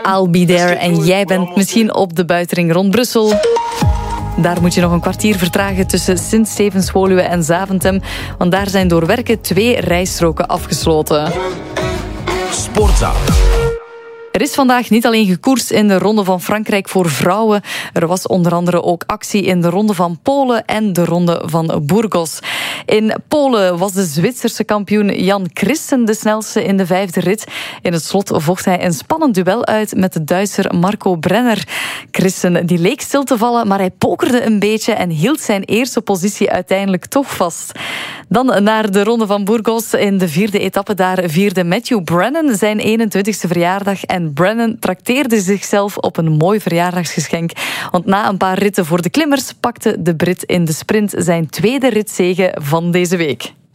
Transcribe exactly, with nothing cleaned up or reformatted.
I'll be there. En jij bent misschien op de buitenring rond Brussel. Daar moet je nog een kwartier vertragen tussen Sint-Stevens-Woluwe en Zaventem. Want daar zijn door werken twee rijstroken afgesloten. Sportzaak. Er is vandaag niet alleen gekoerst in de Ronde van Frankrijk voor vrouwen. Er was onder andere ook actie in de Ronde van Polen en de Ronde van Burgos. In Polen was de Zwitserse kampioen Jan Christen de snelste in de vijfde rit. In het slot vocht hij een spannend duel uit met de Duitser Marco Brenner. Christen die leek stil te vallen, maar hij pokerde een beetje en hield zijn eerste positie uiteindelijk toch vast. Dan naar de Ronde van Burgos. In de vierde etappe daar vierde Matthew Brennan zijn eenentwintigste verjaardag. En Brennan trakteerde zichzelf op een mooi verjaardagsgeschenk. Want na een paar ritten voor de klimmers pakte de Brit in de sprint zijn tweede ritzege van deze week.